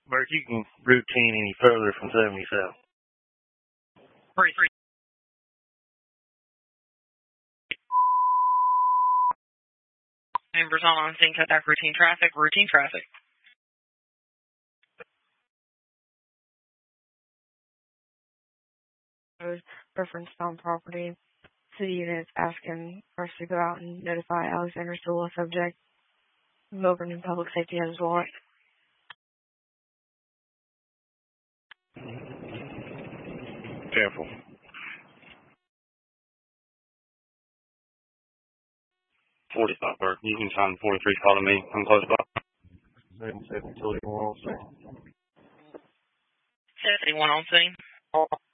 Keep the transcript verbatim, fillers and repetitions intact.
Bert, you can routine any further from seventy-seven. Three, three. Members on scene, cut back routine traffic, routine traffic. Reference found property. City units asking us to go out and notify Alexander Sewell, subject. Milburn and Public Safety has a warrant. Careful. forty-five, Bert. You can sign forty-three, follow me. I'm close by. seventy-seven, seventy-one on scene. seventy-one on scene.